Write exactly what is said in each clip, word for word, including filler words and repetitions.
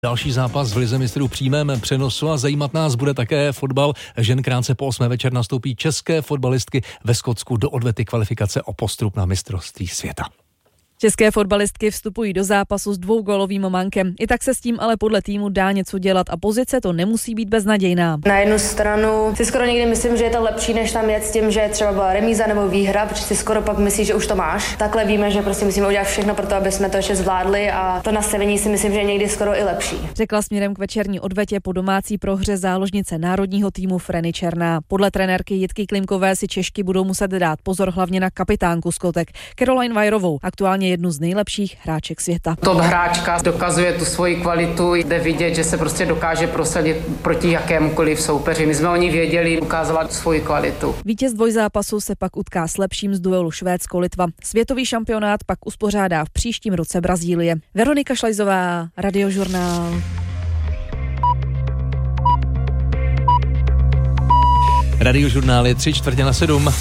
Další zápas v lize mistrů v přímém přenosu a zajímat nás bude také fotbal. Žen krátce po osmé večer nastoupí české fotbalistky ve Skotsku do odvety kvalifikace o postup na mistrovství světa. České fotbalistky vstupují do zápasu s dvougólovým mankem. I tak se s tím ale podle týmu dá něco dělat a pozice to nemusí být beznadějná. Na jednu stranu si skoro někdy myslím, že je to lepší, než tam jet s tím, že třeba byla remíza nebo výhra, protože si skoro pak myslíš, že už to máš. Takhle víme, že prostě musíme udělat všechno pro to, aby jsme to ještě zvládli a to nastavení si myslím, že je někdy skoro i lepší. Řekla směrem k večerní odvetě po domácí prohře záložnice národního týmu Freny Černá. Podle trenérky Jitky Klimkové si Češky budou muset dát pozor hlavně na kapitánku Skotek Caroline Weirovou, aktuálně jednu z nejlepších hráček světa. Top hráčka dokazuje tu svoji kvalitu, jde vidět, že se prostě dokáže prosadit proti jakémukoliv soupeři. My jsme o ní věděli, ukázala svoji kvalitu. Vítěz dvojzápasu se pak utká s lepším z duelu Švédsko-Litva. Světový šampionát pak uspořádá v příštím roce Brazílie. Veronika Šlajzová, Radiožurnál. Radiožurnál je tři čtvrtě na sedm.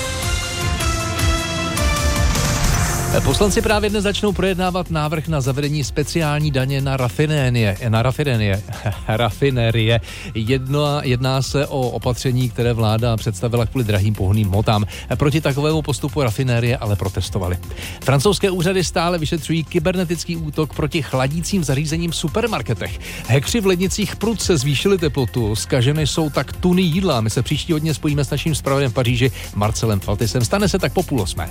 Poslanci právě dnes začnou projednávat návrh na zavedení speciální daně na rafinérie. Na rafinérie. rafinérie. Jedno, jedná se o opatření, které vláda představila kvůli drahým pohonným hmotám. Proti takovému postupu rafinérie ale protestovali. Francouzské úřady stále vyšetřují kybernetický útok proti chladícím zařízením v supermarketech. Hackři v lednicích prudce zvýšili teplotu. Zkaženy jsou tak tuny jídla. My se příští hodně spojíme s naším zpravodajem v Paříži Marcelem Faltisem. Stane se tak po půl osmé.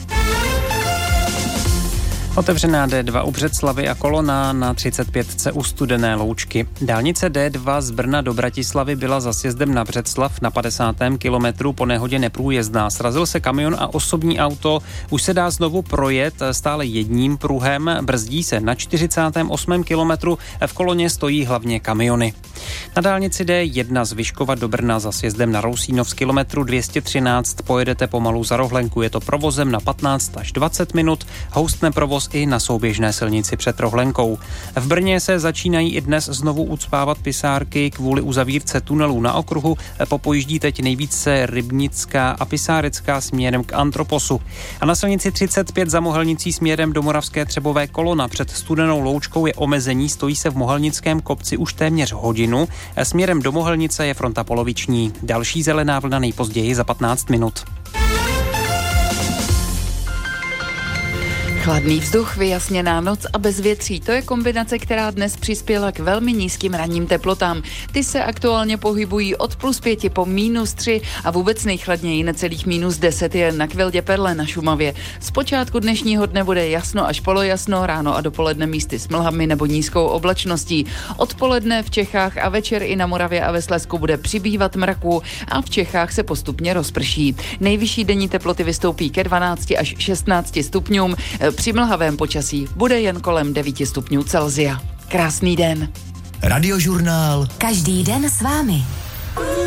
Otevřená D dva u Břeclavi a kolona na třicet pět u Studené Loučky. Dálnice D dva z Brna do Bratislavy byla za sjezdem na Břeclav na padesátém kilometru po nehodě neprůjezdná. Srazil se kamion a osobní auto. Už se dá znovu projet stále jedním pruhem. Brzdí se na čtyřicátém osmém kilometru. V koloně stojí hlavně kamiony. Na dálnici D jedna z Vyškova do Brna za sjezdem na Rousínov z kilometru dvě stě třináct pojedete pomalu za Rohlenku. Je to provozem na patnáct až dvacet minut. Houstne provoz i na souběžné silnici před Rohlenkou. V Brně se začínají i dnes znovu ucpávat pisárky kvůli uzavírce tunelů na okruhu. Popojíždí teď nejvíce Rybnická a Pisárecká směrem k Antroposu. A na silnici třicet pět za Mohelnicí směrem do Moravské Třebové kolona před Studenou Loučkou je omezení, stojí se v Mohelnickém kopci už téměř hodinu. Směrem do Mohelnice je fronta poloviční. Další zelená vlna nejpozději za patnáct minut. Chladný vzduch, vyjasněná noc a bezvětří, to je kombinace, která dnes přispěla k velmi nízkým ranním teplotám. Ty se aktuálně pohybují od plus pěti po minus tři a vůbec nejchladněji necelých minus deset je na Kvildě Perle na Šumavě. Zpočátku dnešního dne bude jasno až polojasno, ráno a dopoledne místy s mlhami nebo nízkou oblačností. Odpoledne v Čechách a večer i na Moravě a ve Slezsku bude přibývat mraků a v Čechách se postupně rozprší. Nejvyšší denní teploty vystoupí ke dvanácti až šestnácti stupňům. Při mlhavém počasí bude jen kolem devíti stupňů Celsia. Krásný den. Radiožurnál. Každý den s vámi.